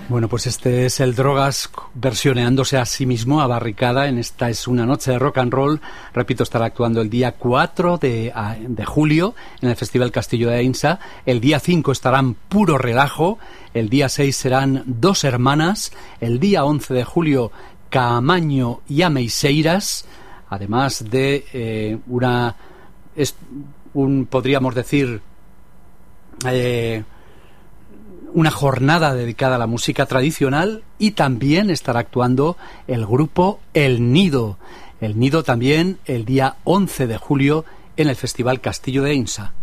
Bueno, pues este es el Drogas versioneándose a sí mismo a Barricada en esta es una noche de rock and roll. Repito, estará actuando el día 4 de julio en el Festival Castillo de Ainsa. El día 5 estarán Puro Relajo. El día 6 serán Dos Hermanas. El día 11 de julio Caamaño y Ameixeiras. Además de podríamos decir, una jornada dedicada a la música tradicional, y también estará actuando el grupo El Nido. El Nido también el día 11 de julio en el Festival Castillo de Ainsa.